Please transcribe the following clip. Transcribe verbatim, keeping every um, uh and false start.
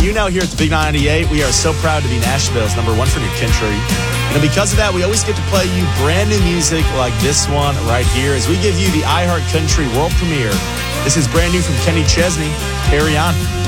you know, here at the Big ninety-eight, we are so proud to be Nashville's number one for new country. And because of that, we always get to play you brand new music like this one right here as we give you the iHeart Country world premiere. This is brand new from Kenny Chesney. Carry on.